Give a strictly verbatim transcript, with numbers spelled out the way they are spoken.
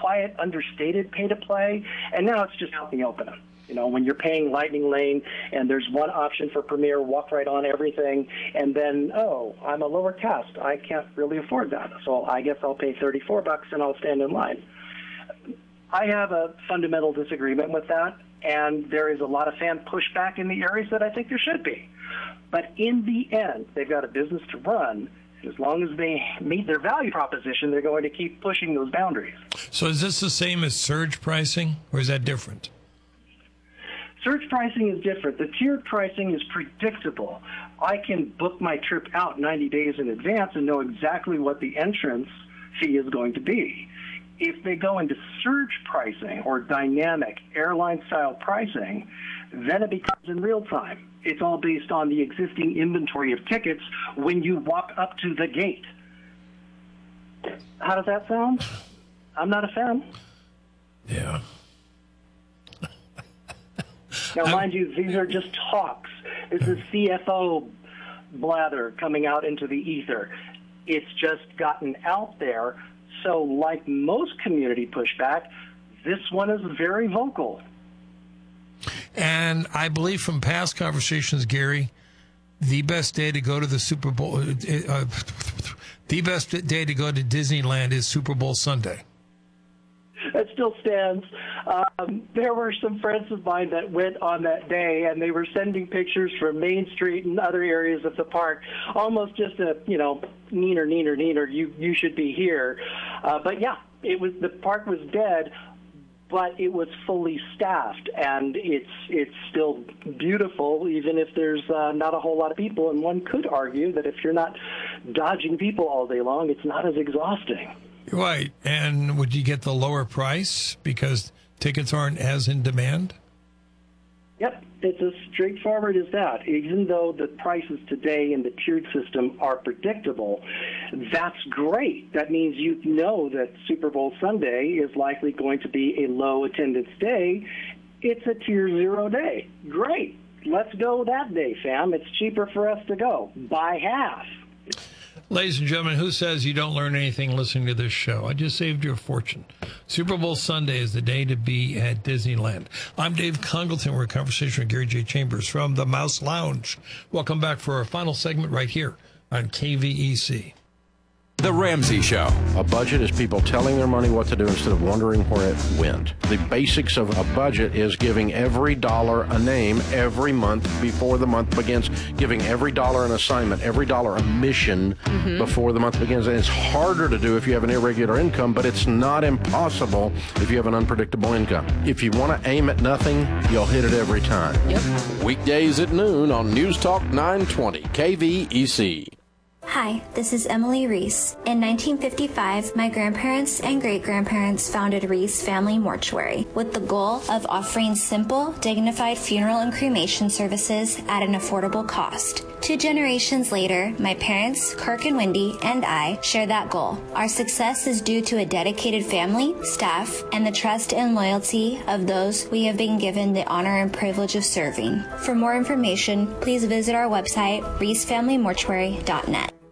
quiet, understated pay-to-play, and now it's just out in the open. You know, when you're paying Lightning Lane and there's one option for Premier, walk right on everything, and then, oh, I'm a lower caste. I can't really afford that, so I guess I'll pay thirty-four bucks and I'll stand in line. I have a fundamental disagreement with that, and there is a lot of fan pushback in the areas that I think there should be. But in the end, they've got a business to run. As long as they meet their value proposition, they're going to keep pushing those boundaries. So is this the same as surge pricing, or is that different? Surge pricing is different. The tiered pricing is predictable. I can book my trip out ninety days in advance and know exactly what the entrance fee is going to be. If they go into surge pricing or dynamic airline-style pricing, then it becomes in real time. It's all based on the existing inventory of tickets when you walk up to the gate. How does that sound? I'm not a fan. Yeah. Now, mind you, these are just talks. This is C F O blather coming out into the ether. It's just gotten out there. So like most community pushback, this one is very vocal. And I believe from past conversations, Gary, the best day to go to the Super Bowl, uh, the best day to go to Disneyland is Super Bowl Sunday. That still stands. Um, there were some friends of mine that went on that day, and they were sending pictures from Main Street and other areas of the park, almost just a, you know, neener, neener, neener, you, you should be here. Uh, but, yeah, it was the park was dead, but it was fully staffed, and it's it's still beautiful, even if there's uh, not a whole lot of people. And one could argue that if you're not dodging people all day long, it's not as exhausting. Right. And would you get the lower price because tickets aren't as in demand? Yep. It's as straightforward as that. Even though the prices today in the tiered system are predictable, that's great. That means you know that Super Bowl Sunday is likely going to be a low attendance day. It's a tier zero day. Great. Let's go that day, fam. It's cheaper for us to go by half. Ladies and gentlemen, who says you don't learn anything listening to this show? I just saved you a fortune. Super Bowl Sunday is the day to be at Disneyland. I'm Dave Congleton. We're in conversation with Gary J. Chambers from the Mouse Lounge. Welcome back for our final segment right here on K V E C. The Ramsey Show. A budget is people telling their money what to do instead of wondering where it went. The basics of a budget is giving every dollar a name every month before the month begins, giving every dollar an assignment, every dollar a mission mm-hmm. before the month begins. And it's harder to do if you have an irregular income, but it's not impossible if you have an unpredictable income. If you want to aim at nothing, you'll hit it every time. Yep. Weekdays at noon on News Talk nine twenty K V E C. Hi, this is Emily Reese. In nineteen fifty-five, my grandparents and great-grandparents founded Reese Family Mortuary with the goal of offering simple, dignified funeral and cremation services at an affordable cost. Two generations later, my parents, Kirk and Wendy, and I share that goal. Our success is due to a dedicated family, staff, and the trust and loyalty of those we have been given the honor and privilege of serving. For more information, please visit our website, reese family mortuary dot net.